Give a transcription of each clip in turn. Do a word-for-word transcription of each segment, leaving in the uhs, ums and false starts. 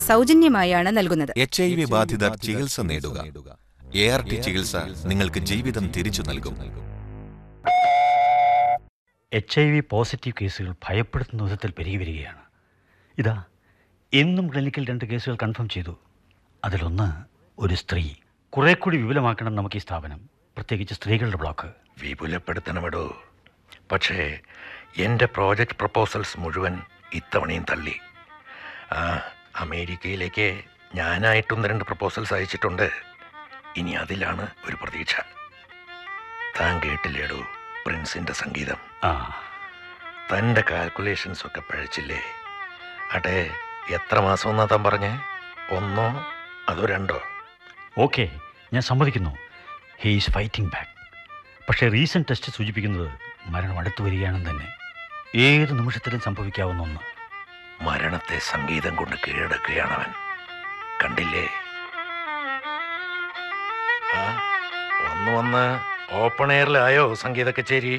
സൗജന്യമായാണ് നൽകുന്നത്. H I V ബാധിതർ ചികിത്സ നേടുക. എ ആർ ടി ചികിത്സ നിങ്ങൾക്ക് ജീവിതം തിരിച്ചു നൽകും. എച്ച് ഐ വി പോസിറ്റീവ് കേസുകൾ ഭയപ്പെടുത്തുന്ന വിധത്തിൽ പെരുകി വരികയാണ്. ഇതാ ഇന്നും ക്ലിനിക്കിൽ രണ്ട് കേസുകൾ കൺഫേം ചെയ്തു. അതിലൊന്ന് ഒരു സ്ത്രീ. കുറെ കൂടി വിപുലമാക്കണം നമുക്ക് ഈ സ്ഥാപനം, പ്രത്യേകിച്ച് സ്ത്രീകളുടെ ബ്ലോക്ക്. വിപുലപ്പെടുത്തണമടോ. പക്ഷേ എൻ്റെ പ്രോജക്റ്റ് പ്രപ്പോസൽസ് മുഴുവൻ ഇത്തവണയും തള്ളി. ആ അമേരിക്കയിലേക്ക് ഞാനായിട്ടൊന്ന് രണ്ട് പ്രപ്പോസൽസ് അയച്ചിട്ടുണ്ട്. ഇനി അതിലാണ് ഒരു പ്രതീക്ഷ. താൻ കേട്ടില്ലേടോ പ്രിൻസിൻ്റെ സംഗീതം? ആ, തൻ്റെ കാൽക്കുലേഷൻസ് ഒക്കെ പഴച്ചില്ലേ? അട്ടെ, എത്ര മാസം എന്നാ താൻ പറഞ്ഞേ? ഒന്നോ അതോ രണ്ടോ? ഓക്കെ, ഞാൻ സമ്മതിക്കുന്നു. He is fighting back. പക്ഷേ റീസെൻറ്റ് ടെസ്റ്റ് സൂചിപ്പിക്കുന്നത് മരണം അടുത്തു വരികയാണെന്ന് തന്നെ. ഏത് നിമിഷത്തിലും സംഭവിക്കാവുന്ന ഒന്ന്. മരണത്തെ സംഗീതം കൊണ്ട് കീഴടക്കുകയാണവൻ. കണ്ടില്ലേ? ആ ഒന്ന് വന്ന് ഓപ്പൺ എയറിലായോ സംഗീത കച്ചേരി?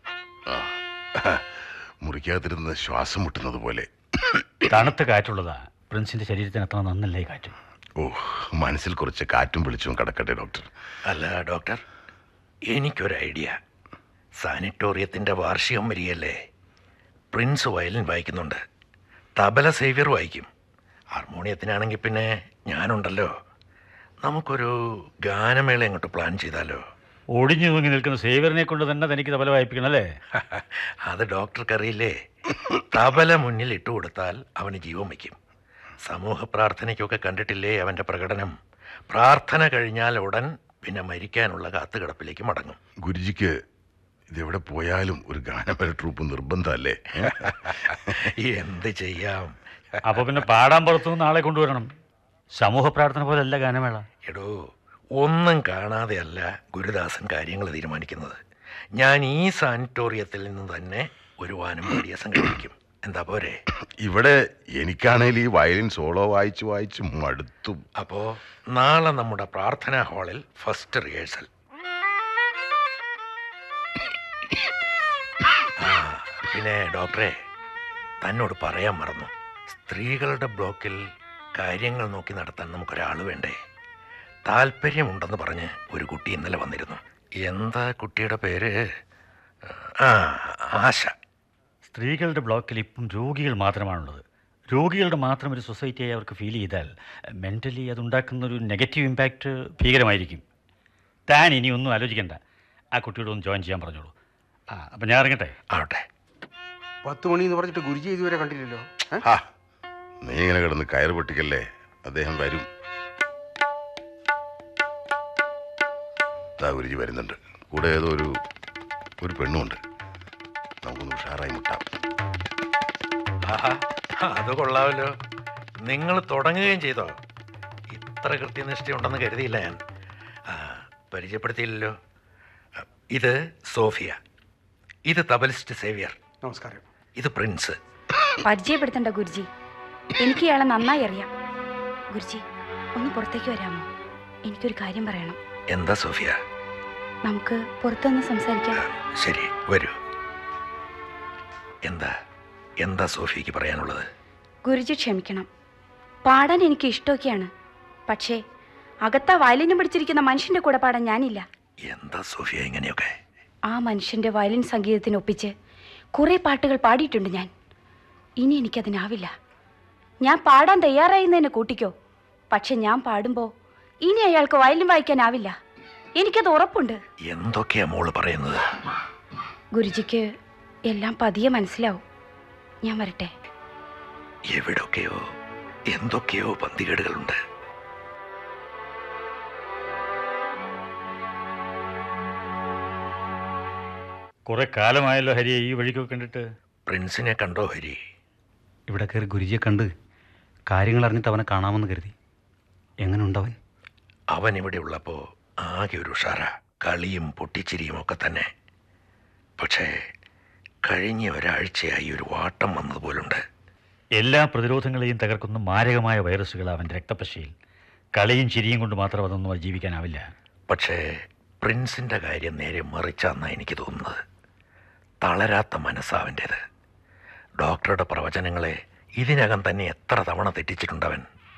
മുറിക്കാതിരുന്ന് ശ്വാസം മുട്ടുന്നത് പോലെ. തണുത്ത കാറ്റുള്ളതാ. പ്രിൻസിന്റെ ശരീരത്തിന് അത്ര നന്നല്ലേ കാറ്റ്? ഓ, മനസ്സിൽ കുറച്ച് കാറ്റും വിളിച്ചും കിടക്കട്ടെ ഡോക്ടർ. അല്ല ഡോക്ടർ, എനിക്കൊരു ഐഡിയ. സാനിറ്റോറിയത്തിൻ്റെ വാർഷികം വരികയല്ലേ? പ്രിൻസ് വയലിൻ വായിക്കുന്നുണ്ട്, തബല സേവ്യർ വായിക്കും, ഹാർമോണിയത്തിനാണെങ്കിൽ പിന്നെ ഞാനുണ്ടല്ലോ. നമുക്കൊരു ഗാനമേള അങ്ങോട്ട് പ്ലാൻ ചെയ്താലോ? ഒടിഞ്ഞു തൂങ്ങി നിൽക്കുന്ന സേവ്യറിനെ കൊണ്ട് തന്നെ തനിക്ക് തബല വായിപ്പിക്കണം അല്ലേ? അത് ഡോക്ടർക്കറിയില്ലേ? തബല മുന്നിൽ ഇട്ടു കൊടുത്താൽ അവന് ജീവൻ വയ്ക്കും. സമൂഹ പ്രാർത്ഥനയ്ക്കൊക്കെ കണ്ടിട്ടില്ലേ അവൻ്റെ പ്രകടനം? പ്രാർത്ഥന കഴിഞ്ഞാൽ ഉടൻ പിന്നെ മരിക്കാനുള്ള കാത്തുകിടപ്പിലേക്ക് മടങ്ങും. ഗുരുജിക്ക് ഇതെവിടെ പോയാലും ഒരു ഗാനമേള ട്രൂപ്പ് നിർബന്ധമല്ലേ? എന്ത് ചെയ്യാം? അപ്പൊ പിന്നെ പാടാൻ പുറത്തുനിന്ന് ആളെ കൊണ്ടുവരണം. സമൂഹ പ്രാർത്ഥന പോലല്ല ഗാനമേള. എടോ, ഒന്നും കാണാതെയല്ല ഗുരുദാസൻ കാര്യങ്ങൾ തീരുമാനിക്കുന്നത്. ഞാൻ ഈ സാനിറ്റോറിയത്തിൽ നിന്ന് തന്നെ ഒരു വാനം പാടിയ സംഘടിപ്പിക്കും. എന്താ പോരെ? ഇവിടെ എനിക്കാണെങ്കിൽ ഈ വയലിൻ സോളോ വായിച്ച് വായിച്ച് മടുത്തു. അപ്പോൾ നാളെ നമ്മുടെ പ്രാർത്ഥനാ ഹാളിൽ ഫസ്റ്റ് റിഹേഴ്സൽ. ആ പിന്നെ ഡോക്ടറെ, തന്നോട് പറയാൻ മറന്നു. സ്ത്രീകളുടെ ബ്ലോക്കിൽ കാര്യങ്ങൾ നോക്കി നടത്താൻ നമുക്കൊരാൾ വേണ്ടേ? താല്പര്യമുണ്ടെന്ന് പറഞ്ഞ് ഒരു കുട്ടി ഇന്നലെ വന്നിരുന്നു. എന്താ കുട്ടിയുടെ പേര്? ആ, ആശ. സ്ത്രീകളുടെ ബ്ലോക്കിൽ ഇപ്പം രോഗികൾ മാത്രമാണുള്ളത്. രോഗികളുടെ മാത്രം ഒരു സൊസൈറ്റിയായി അവർക്ക് ഫീൽ ചെയ്താൽ മെൻ്റലി അതുണ്ടാക്കുന്നൊരു നെഗറ്റീവ് ഇമ്പാക്റ്റ് ഭീകരമായിരിക്കും. താൻ ഇനി ഒന്നും ആലോചിക്കണ്ട. ആ കുട്ടിയോട് ഒന്ന് ജോയിൻ ചെയ്യാൻ പറഞ്ഞോളൂ. ആ, അപ്പം ഞാൻ ഇറങ്ങട്ടെ. ആവട്ടെ. പത്ത് മണി എന്ന് പറഞ്ഞിട്ട് ഗുരുജി ഇതുവരെ കണ്ടില്ലല്ലോ. ആ, നീ ഇങ്ങനെ കിടന്ന് കയറ് പൊട്ടിക്കല്ലേ, അദ്ദേഹം വരും. ദാ ഗുരുജി വരുന്നുണ്ട്. കൂടെ ഏതോ ഒരു ഒരു പെണ്ണുമുണ്ട്. നമുക്കൊന്ന് ഉഷാറായി മുട്ടാം. ആഹാ, അത് കൊള്ളാമല്ലോ. നിങ്ങൾ തുടങ്ങുകയും ചെയ്തോ? ഇത്ര കൃത്യനിഷ്ഠയുണ്ടെന്ന് കരുതിയില്ല ഞാൻ. ആ, പരിചയപ്പെടുത്തിയില്ലല്ലോ. ഇത് സോഫിയ, ഇത് തബലിസ്റ്റ് സേവ്യർ. നമസ്കാരം. ഇത് പ്രിൻസ്. പരിചയപ്പെടുത്തണ്ട ഗുരുജി, എനിക്ക് ഇയാളെ നന്നായി അറിയാം. ഗുരുജി, ഒന്ന് പുറത്തേക്ക് വരാമോ? എനിക്കൊരു കാര്യം പറയണം. എന്താ സോഫിയ? നമുക്ക് പുറത്തുനിന്ന് സംസാരിക്കാം. ശരി, വരൂ. എന്താ എന്താ സോഫിയക്ക് പറയാനുള്ളത്? ഗുരുജി ക്ഷമിക്കണം, പാടാൻ എനിക്ക് ഇഷ്ടമൊക്കെയാണ്. പക്ഷേ അകത്താ വയലിനും പിടിച്ചിരിക്കുന്ന മനുഷ്യന്റെ കൂടെ പാടാൻ ഞാനില്ല. എന്താ സോഫിയ ഇങ്ങനെയൊക്കെ? ആ മനുഷ്യന്റെ വയലിൻ സംഗീതത്തിനൊപ്പിച്ച് കുറേ പാട്ടുകൾ പാടിയിട്ടുണ്ട് ഞാൻ. ഇനി എനിക്കതിനാവില്ല. ഞാൻ പാടാൻ തയ്യാറായിരുന്നതിനെ കൂട്ടിക്കോ. പക്ഷെ ഞാൻ പാടുമ്പോൾ ഇനി അയാൾക്ക് വയലിൻ വായിക്കാനാവില്ല. എനിക്കത് ഉറപ്പുണ്ട്. എന്തൊക്കെയാ മോള് പറയുന്നത്? ഗുരുജിക്ക് എല്ലാം പതിയെ മനസ്സിലാവും. ഞാൻ വരട്ടെ. എവിടൊക്കെയോ എന്തൊക്കെയോ പന്തികേടുകളുണ്ട്. കുറെ കാലമായല്ലോ ഹരിയെ ഈ വഴിക്കൊക്കെ കണ്ടിട്ട്. പ്രിൻസിനെ കണ്ടോ ഹരി? ഇവിടെ കയറി ഗുരുജിയെ കണ്ട് കാര്യങ്ങൾ അറിഞ്ഞിട്ട് അവനെ കാണാമെന്ന് കരുതി. എങ്ങനെയുണ്ടവൻ? അവൻ ഇവിടെ ഉള്ളപ്പോൾ ആകെ ഒരു ഉഷാറ, കളിയും പൊട്ടിച്ചിരിയും ഒക്കെ തന്നെ. പക്ഷേ കഴിഞ്ഞ ഒരാഴ്ചയായി ഒരു വാട്ടം വന്നതുപോലുണ്ട്. എല്ലാ പ്രതിരോധങ്ങളെയും തകർക്കുന്ന മാരകമായ വൈറസുകൾ അവൻ്റെ രക്തപശയിൽ. കളിയും ചിരിയും കൊണ്ട് മാത്രം അതൊന്നും അതിജീവിക്കാനാവില്ല. പക്ഷേ പ്രിൻസിൻ്റെ കാര്യം നേരെ മറിച്ചാന്നാണ് എനിക്ക് തോന്നുന്നത്. തളരാത്ത മനസ്സാവൻ്റേത്. ഡോക്ടറുടെ പ്രവചനങ്ങളെ ഇതിനകം തന്നെ എത്ര തവണ തെറ്റിച്ചിട്ടുണ്ടവൻ.